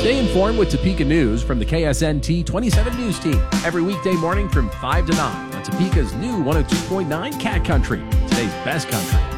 Stay informed with Topeka News from the KSNT 27 News Team every weekday morning from 5 to 9 on Topeka's new 102.9 Cat Country, today's best country.